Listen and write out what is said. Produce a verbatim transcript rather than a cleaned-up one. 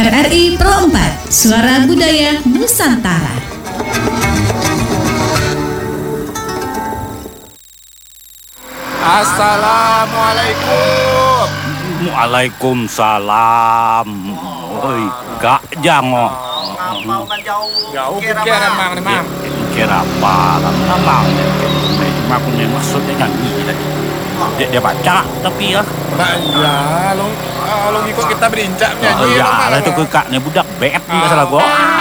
R R I Pro empat, Suara Budaya Nusantara. Assalamualaikum. Waalaikumsalam. Oi, Kak Jango. Jauh pikiran mang nih mang. Kira apa? Namang. Aku nih maksudnya nyanyi tadi. Dia, dia baca tapi ya. Nah iya, lo lo ikut kita berincak Oh, nyanyi. iya, lah itu ke Kak nih budak bet nggak salah gua.